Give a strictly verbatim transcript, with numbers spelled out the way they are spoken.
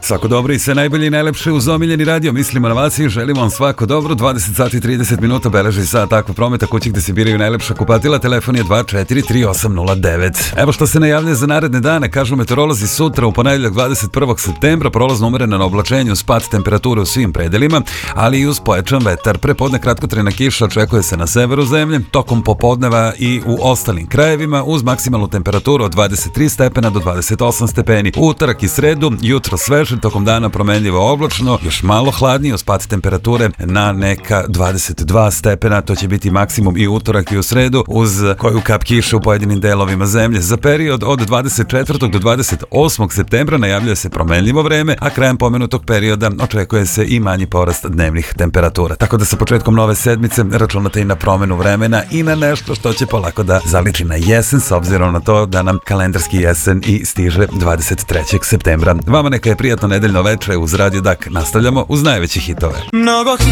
Svako dobro i sve najbolje i najlepše uz omiljeni radio. Mislimo na vas i želimo vam svako dobro. dvadeset sati i trideset minuta beleži sat takva prometa kući gde se biraju najlepša kupatila. Telefon je dva četiri tri osam nula devet. Evo što se najavlja za naredne dane. Kažu meteorolozi, sutra u ponedeljak dvadeset prvog septembra prolazno umereno na oblačenju, spad temperature u svim predelima, ali i uz pojačan vetar. Prepodne kratkotrajna kiša očekuje se na severu zemlje, tokom popodneva i u ostalim krajevima uz maksimalnu temperaturu od dvadeset tri stepena do dvadeset osam stepeni. Utorak i sredu jutro sveže, tokom dana promenljivo oblačno, još malo hladnije, spad temperature na neka dvadeset dva stepena, to će biti maksimum i utorak i u sredu uz koju kap kiše u pojedinim delovima zemlje. Za period od dvadeset četvrtog do dvadeset osmog septembra najavljuje se promenljivo vreme, a krajem pomenutog perioda očekuje se i manji porast dnevnih temperatura. Tako da sa početkom nove sedmice računate i na promenu vremena i na nešto što će polako da zaliči na jesen, s obzirom na to da nam kalendarski jesen i stiže dvadeset trećeg septembra. Vama neka je prijatno nedeljno veče uz Radio Dak. Nastavljamo uz najveće hitove. Mnogo